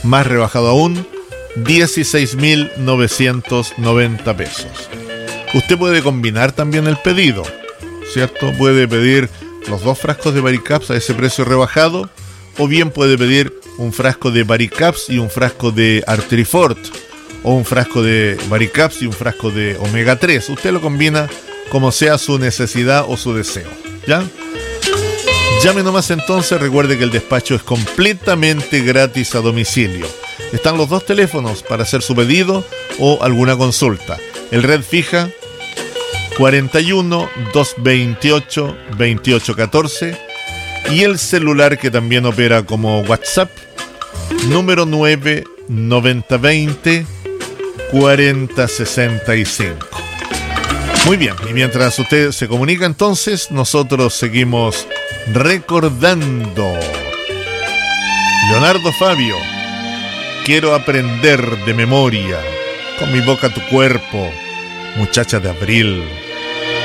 Más rebajado aún, 16.990 pesos. Usted puede combinar también el pedido, ¿cierto? Puede pedir los 2 frascos de Varicaps a ese precio rebajado, o bien puede pedir un frasco de Varicaps y un frasco de Artrifort, o un frasco de Varicaps y un frasco de Omega 3. Usted lo combina como sea su necesidad o su deseo, ¿ya? Llame nomás entonces, recuerde que el despacho es completamente gratis a domicilio. Están los 2 teléfonos para hacer su pedido o alguna consulta. El red fija 41 228 2814 y el celular que también opera como WhatsApp, número 9 9020 4065. Muy bien, y mientras usted se comunica entonces, nosotros seguimos recordando. Leonardo Fabio, quiero aprender de memoria, con mi boca tu cuerpo, muchacha de abril.